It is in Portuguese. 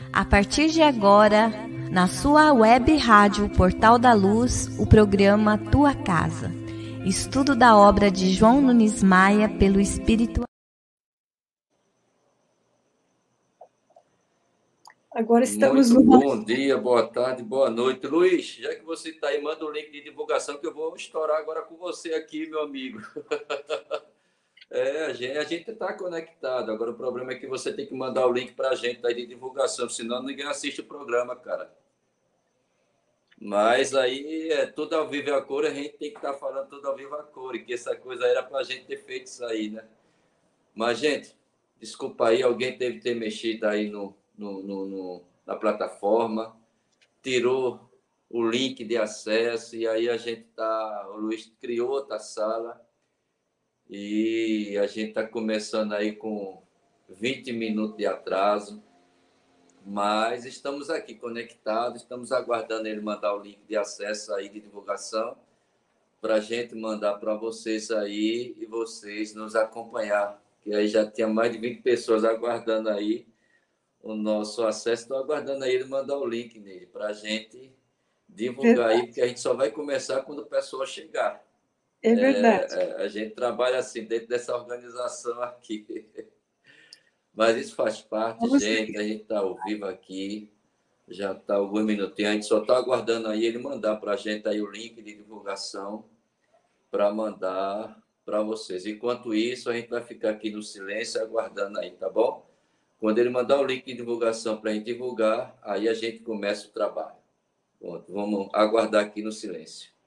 A partir de agora, na sua web rádio Portal da Luz, o programa Tua Casa. Estudo da obra de João Nunes Maia pelo Espírito. Agora estamos Muito bom dia, boa tarde, boa noite. Luiz, já que você está aí, manda o link de divulgação que eu vou estourar agora com você aqui, meu amigo. A gente está conectado. Agora o problema é que você tem que mandar o link para a gente aí de divulgação, senão ninguém assiste o programa, cara. Mas aí é tudo ao vivo a cor, a gente tem que estar falando tudo ao vivo a cor, e que essa coisa aí era para a gente ter feito isso aí, né? Mas, gente, desculpa aí, alguém teve que ter mexido aí na plataforma, tirou o link de acesso, e aí o Luiz criou outra sala, e a gente está começando aí com 20 minutos de atraso, mas estamos aqui conectados, estamos aguardando ele mandar o link de acesso aí de divulgação, para a gente mandar para vocês aí e vocês nos acompanhar, que aí já tinha mais de 20 pessoas aguardando aí o nosso acesso, estou aguardando aí ele mandar o link nele, para a gente divulgar aí, porque a gente só vai começar quando o pessoal chegar. É verdade. A gente trabalha assim, dentro dessa organização aqui. Mas isso faz parte, gente, a gente está ao vivo aqui, já está alguns minutinhos, a gente só está aguardando aí ele mandar para a gente aí o link de divulgação para mandar para vocês. Enquanto isso, a gente vai ficar aqui no silêncio aguardando aí, tá bom? Quando ele mandar o link de divulgação para a gente divulgar, aí a gente começa o trabalho. Pronto, vamos aguardar aqui no silêncio.